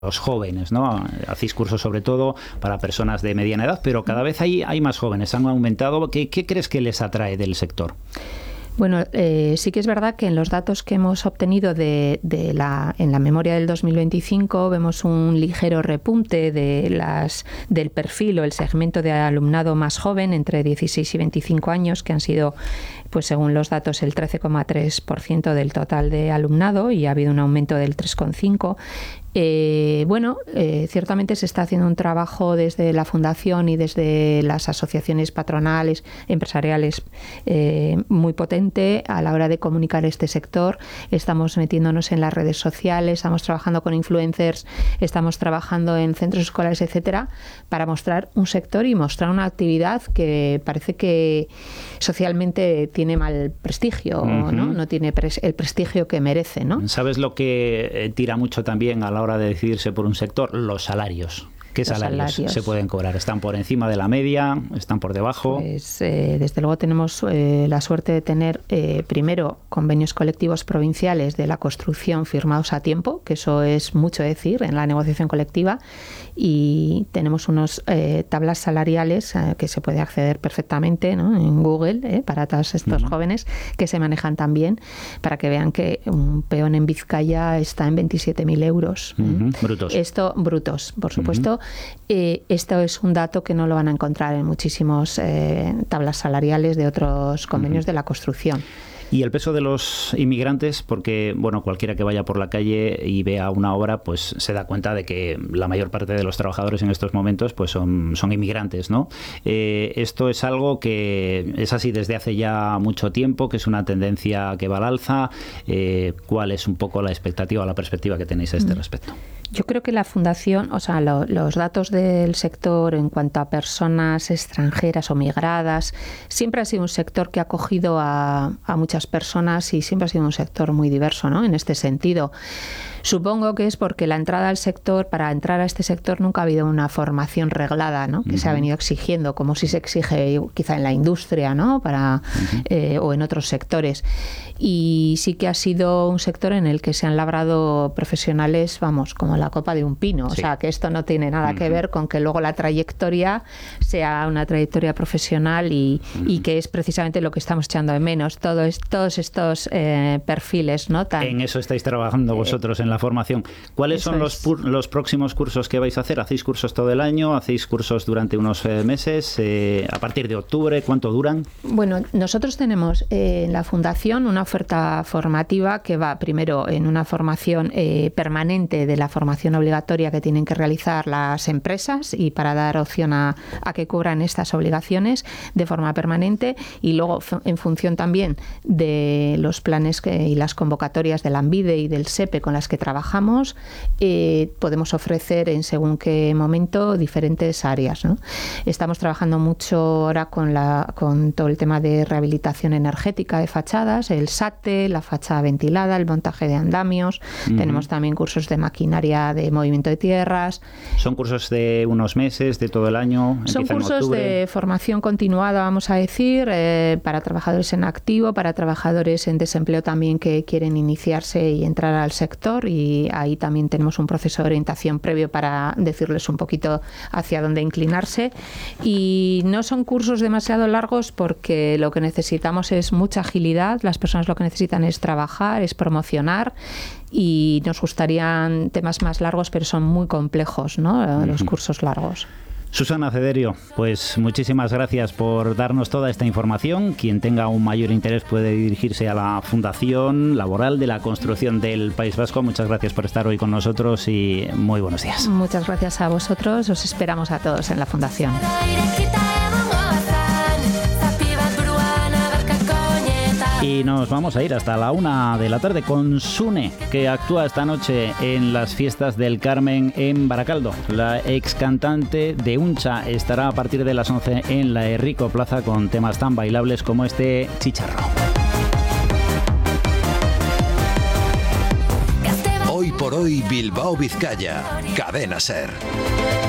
los jóvenes, ¿no? Hacéis cursos sobre todo para personas de mediana edad, pero cada vez hay más jóvenes, han aumentado. ¿Qué crees que les atrae del sector? Bueno, sí que es verdad que en los datos que hemos obtenido en la memoria del 2025 vemos un ligero repunte del perfil o el segmento de alumnado más joven, entre 16 y 25 años, que han sido, pues según los datos, el 13,3% del total de alumnado, y ha habido un aumento del 3,5%. Ciertamente se está haciendo un trabajo desde la Fundación y desde las asociaciones patronales, empresariales, muy potente a la hora de comunicar este sector. Estamos metiéndonos en las redes sociales, estamos trabajando con influencers, estamos trabajando en centros escolares, etcétera, para mostrar un sector y mostrar una actividad que parece que socialmente tiene mal prestigio, no tiene el prestigio que merece, ¿no? ¿Sabes lo que tira mucho también a la hora de decidirse por un sector? Los salarios. ¿Qué salarios se pueden cobrar? ¿Están por encima de la media? ¿Están por debajo? Pues desde luego tenemos la suerte de tener primero convenios colectivos provinciales de la construcción firmados a tiempo, que eso es mucho decir en la negociación colectiva, y tenemos unos tablas salariales que se puede acceder perfectamente, ¿no?, en Google, para todos estos jóvenes que se manejan también, para que vean que un peón en Vizcaya está en 27.000 euros. Brutos. Esto, brutos, por supuesto. Esto es un dato que no lo van a encontrar en muchísimos tablas salariales de otros convenios de la construcción. Y el peso de los inmigrantes, porque bueno, cualquiera que vaya por la calle y vea una obra, pues se da cuenta de que la mayor parte de los trabajadores en estos momentos pues son inmigrantes, ¿no? Esto es algo que es así desde hace ya mucho tiempo, que es una tendencia que va al alza. ¿Cuál es un poco la expectativa o la perspectiva que tenéis a este respecto? Yo creo que la Fundación, o sea, los datos del sector en cuanto a personas extranjeras o migradas, siempre ha sido un sector que ha acogido a muchas personas y siempre ha sido un sector muy diverso, ¿no?, en este sentido. Supongo que es porque la entrada al sector, para entrar a este sector nunca ha habido una formación reglada, ¿no?, que se ha venido exigiendo, como si se exige quizá en la industria, ¿no?, o en otros sectores. Y sí que ha sido un sector en el que se han labrado profesionales, vamos, como la copa de un pino. O sea, que esto no tiene nada que ver con que luego la trayectoria sea una trayectoria profesional y que es precisamente lo que estamos echando de menos. Todos estos perfiles, ¿no? En eso estáis trabajando vosotros en la formación. ¿Cuáles son los próximos cursos que vais a hacer? ¿Hacéis cursos todo el año? ¿Hacéis cursos durante unos meses? ¿A partir de octubre? ¿Cuánto duran? Bueno, nosotros tenemos en la Fundación una oferta formativa que va primero en una formación permanente de la formación obligatoria que tienen que realizar las empresas y para dar opción a que cubran estas obligaciones de forma permanente, y luego en función también de los planes y las convocatorias del ANVIDE y del SEPE con las que trabajamos, podemos ofrecer en según qué momento diferentes áreas, ¿no? Estamos trabajando mucho ahora con todo el tema de rehabilitación energética de fachadas, el SATE, la fachada ventilada, el montaje de andamios. Tenemos también cursos de maquinaria de movimiento de tierras. ¿Son cursos de unos meses, de todo el año? Son cursos de formación continuada, vamos a decir, para trabajadores en activo, para trabajadores en desempleo también que quieren iniciarse y entrar al sector, y ahí también tenemos un proceso de orientación previo para decirles un poquito hacia dónde inclinarse. Y no son cursos demasiado largos porque lo que necesitamos es mucha agilidad. Las personas lo que necesitan es trabajar, es promocionar, y nos gustarían temas más largos, pero son muy complejos, ¿no?, los cursos largos. Susana Cederio, pues muchísimas gracias por darnos toda esta información. Quien tenga un mayor interés puede dirigirse a la Fundación Laboral de la Construcción del País Vasco. Muchas gracias por estar hoy con nosotros y muy buenos días. Muchas gracias a vosotros. Os esperamos a todos en la Fundación. Y nos vamos a ir hasta la 1 de la tarde con Sune, que actúa esta noche en las fiestas del Carmen en Baracaldo. La ex cantante de Uncha estará a partir de las 11 en la Errico Plaza con temas tan bailables como este Chicharro. Hoy por hoy, Bilbao, Vizcaya. Cadena SER.